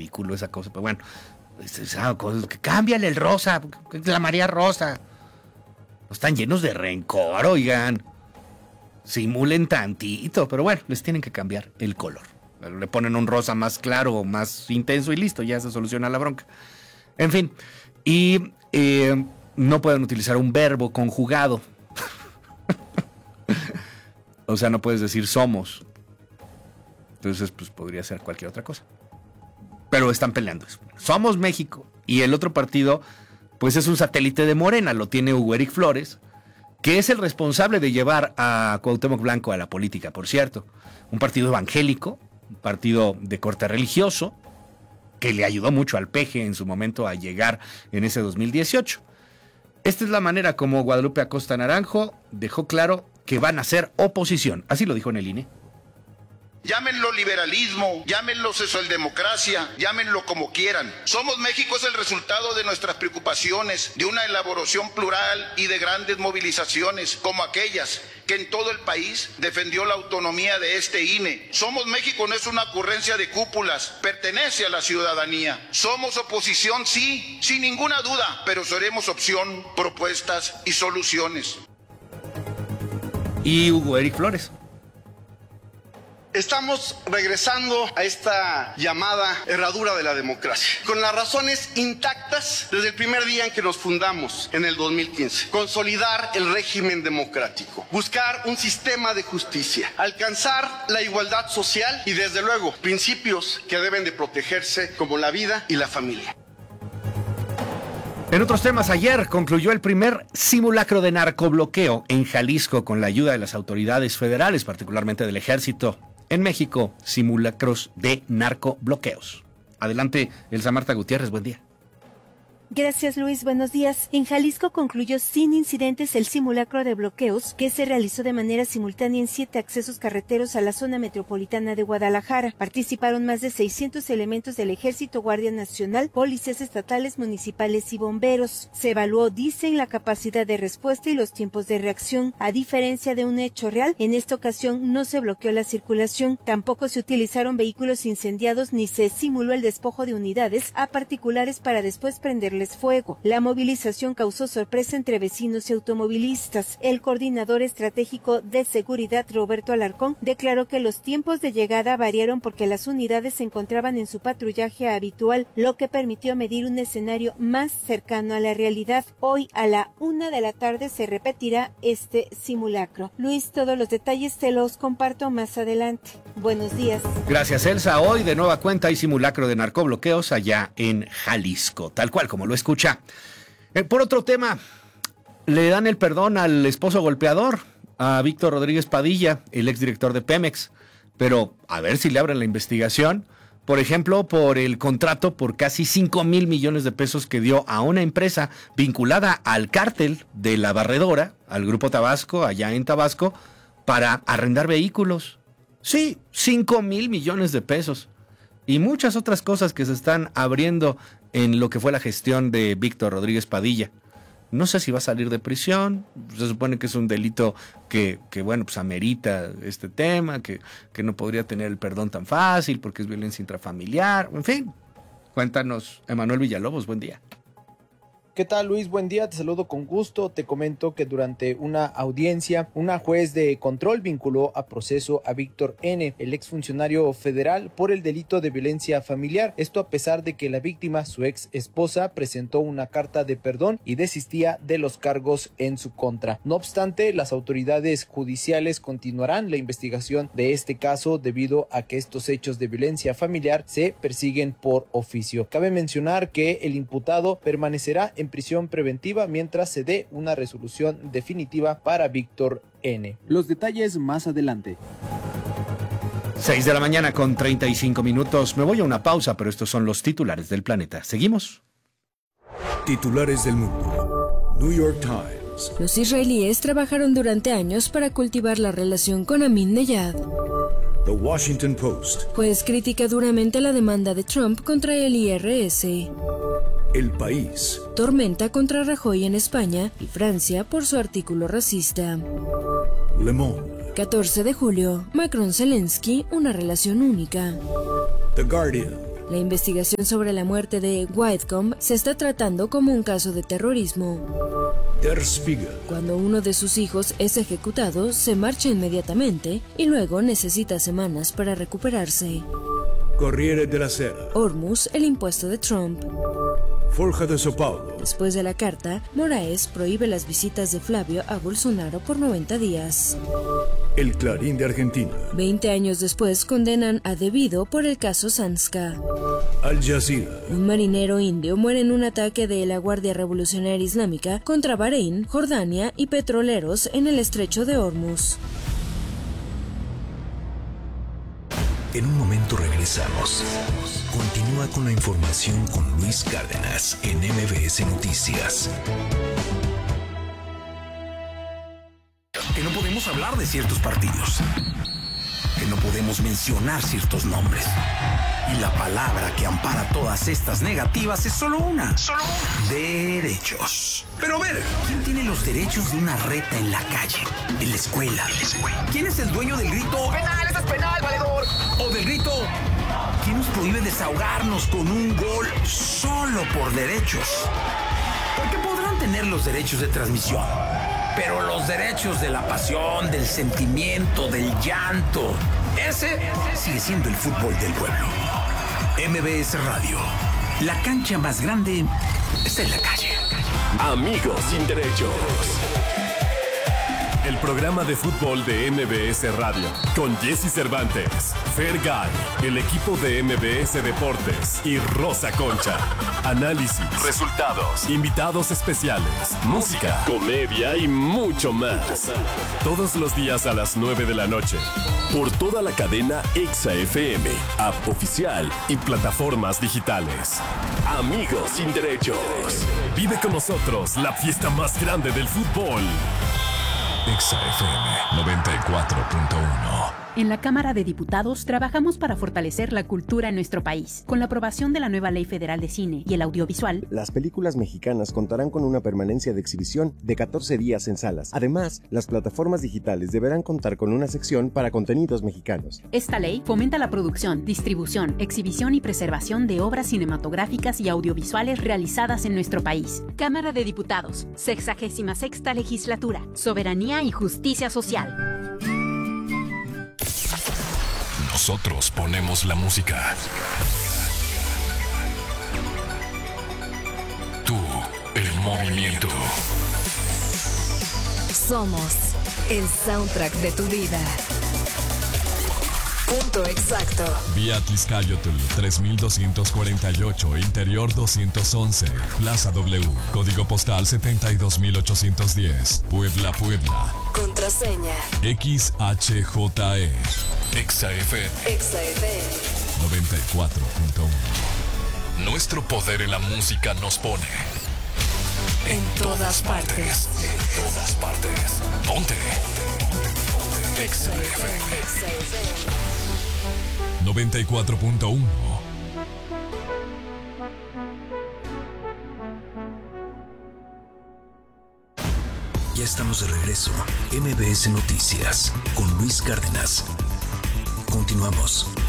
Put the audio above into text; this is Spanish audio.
ridículo esa cosa, pero bueno, cámbiale el rosa, la María Rosa. Están llenos de rencor, oigan. Simulen tantito, pero bueno, les tienen que cambiar el color. Le ponen un rosa más claro, más intenso y listo, ya se soluciona la bronca. En fin, y no pueden utilizar un verbo conjugado. O sea, no puedes decir somos. Entonces, pues podría ser cualquier otra cosa. Pero están peleando eso. Somos México. Y el otro partido, pues es un satélite de Morena, lo tiene Hugo Eric Flores, que es el responsable de llevar a Cuauhtémoc Blanco a la política, por cierto. Un partido evangélico, un partido de corte religioso, que le ayudó mucho al PG en su momento a llegar en ese 2018. Esta es la manera como Guadalupe Acosta Naranjo dejó claro que van a ser oposición. Así lo dijo en el INE. Llámenlo liberalismo, llámenlo socialdemocracia, llámenlo como quieran. Somos México es el resultado de nuestras preocupaciones, de una elaboración plural y de grandes movilizaciones, como aquellas que en todo el país defendió la autonomía de este INE. Somos México no es una ocurrencia de cúpulas, pertenece a la ciudadanía. Somos oposición, sí, sin ninguna duda, pero seremos opción, propuestas y soluciones. Y Hugo Eric Flores. Estamos regresando a esta llamada herradura de la democracia, con las razones intactas desde el primer día en que nos fundamos en el 2015. Consolidar el régimen democrático, buscar un sistema de justicia, alcanzar la igualdad social y desde luego principios que deben de protegerse como la vida y la familia. En otros temas, ayer concluyó el primer simulacro de narcobloqueo en Jalisco con la ayuda de las autoridades federales, particularmente del Ejército. En México, simulacros de narcobloqueos. Adelante, Elsa Marta Gutiérrez, buen día. Gracias, Luis. Buenos días. En Jalisco concluyó sin incidentes el simulacro de bloqueos que se realizó de manera simultánea en 7 accesos carreteros a la zona metropolitana de Guadalajara. Participaron más de 600 elementos del Ejército, Guardia Nacional, policías estatales, municipales y bomberos. Se evaluó, dicen, la capacidad de respuesta y los tiempos de reacción. A diferencia de un hecho real, en esta ocasión no se bloqueó la circulación, tampoco se utilizaron vehículos incendiados ni se simuló el despojo de unidades a particulares para después prenderles fuego. La movilización causó sorpresa entre vecinos y automovilistas. El coordinador estratégico de seguridad, Roberto Alarcón, declaró que los tiempos de llegada variaron porque las unidades se encontraban en su patrullaje habitual, lo que permitió medir un escenario más cercano a la realidad. Hoy a la 1 de la tarde se repetirá este simulacro. Luis, todos los detalles te los comparto más adelante. Buenos días. Gracias, Elsa. Hoy de nueva cuenta hay simulacro de narcobloqueos allá en Jalisco, tal cual como lo escucha. Por otro tema, le dan el perdón al esposo golpeador, a Víctor Rodríguez Padilla, el exdirector de Pemex, pero a ver si le abren la investigación, por ejemplo, por el contrato por casi 5,000 millones de pesos que dio a una empresa vinculada al cártel de la Barredora, al Grupo Tabasco, allá en Tabasco, para arrendar vehículos. Sí, 5,000 millones de pesos. Y muchas otras cosas que se están abriendo en lo que fue la gestión de Víctor Rodríguez Padilla. No sé si va a salir de prisión, se supone que es un delito que bueno, pues amerita este tema, que no podría tener el perdón tan fácil porque es violencia intrafamiliar, en fin. Cuéntanos, Emanuel Villalobos, buen día. ¿Qué tal, Luis? Buen día, te saludo con gusto. Te comento que durante una audiencia, una juez de control vinculó a proceso a Víctor N., el exfuncionario federal, por el delito de violencia familiar. Esto a pesar de que la víctima, su ex esposa, presentó una carta de perdón y desistía de los cargos en su contra. No obstante, las autoridades judiciales continuarán la investigación de este caso debido a que estos hechos de violencia familiar se persiguen por oficio. Cabe mencionar que el imputado permanecerá en prisión preventiva mientras se dé una resolución definitiva para Víctor N. Los detalles más adelante. 6 de la mañana con 35 minutos. Me voy a una pausa, pero estos son los titulares del planeta. ¿Seguimos? Titulares del mundo. New York Times. Los israelíes trabajaron durante años para cultivar la relación con Ahmadinejad. The Washington Post. Juez critica duramente la demanda de Trump contra el IRS. El País. Tormenta contra Rajoy en España y Francia por su artículo racista. Le Monde. 14 de julio, Macron-Zelensky, una relación única. The Guardian. La investigación sobre la muerte de Whitcomb se está tratando como un caso de terrorismo. Der Spiegel. Cuando uno de sus hijos es ejecutado, se marcha inmediatamente y luego necesita semanas para recuperarse. Corriere della Sera. Hormuz, el impuesto de Trump. Folha de São Paulo. Después de la carta, Moraes prohíbe las visitas de Flavio a Bolsonaro por 90 días. El Clarín de Argentina. 20 años después condenan a Debido por el caso Sanska. Al Jazeera. Un marinero indio muere en un ataque de la Guardia Revolucionaria Islámica contra Bahrein, Jordania y petroleros en el estrecho de Hormuz. En un momento regresamos. Continúa con la información con Luis Cárdenas en MBS Noticias. Que no podemos hablar de ciertos partidos. Que no podemos mencionar ciertos nombres. Y la palabra que ampara todas estas negativas es solo una. Derechos. Pero a ver, ¿quién tiene los derechos de una reta en la calle, en la escuela? ¿Quién es el dueño del grito "penal, eso es penal, valedor"? O del grito ¿quién nos prohíbe desahogarnos con un gol solo por derechos? Porque podrán tener los derechos de transmisión, pero los derechos de la pasión, del sentimiento, del llanto, ese sigue siendo el fútbol del pueblo. MBS Radio, la cancha más grande está en la calle. Amigos sin derechos. El programa de fútbol de MBS Radio, con Jesse Cervantes, Fergay, el equipo de MBS Deportes y Rosa Concha. Análisis, resultados, invitados especiales, música, comedia y mucho más. Todos los días a las 9 de la noche. Por toda la cadena Exa FM, app oficial y plataformas digitales. Amigos sin derechos. Vive con nosotros la fiesta más grande del fútbol. Exa FM 94.1. En la Cámara de Diputados trabajamos para fortalecer la cultura en nuestro país. Con la aprobación de la nueva Ley Federal de Cine y el Audiovisual, las películas mexicanas contarán con una permanencia de exhibición de 14 días en salas. Además, las plataformas digitales deberán contar con una sección para contenidos mexicanos. Esta ley fomenta la producción, distribución, exhibición y preservación de obras cinematográficas y audiovisuales realizadas en nuestro país. Cámara de Diputados, 66ª Legislatura, Soberanía y Justicia Social. Nosotros ponemos la música. Tú, el movimiento. Somos el soundtrack de tu vida. Punto exacto. Vía Tliscayotl 3248, Interior 211, Plaza W, Código Postal 72810, Puebla, Puebla. Contraseña XHJE. XFM. XFM 94.1. Nuestro poder en la música nos pone en todas partes. En todas partes. Ponte. XFM. 94.1. Ya estamos de regreso. MBS Noticias con Luis Cárdenas. Continuamos.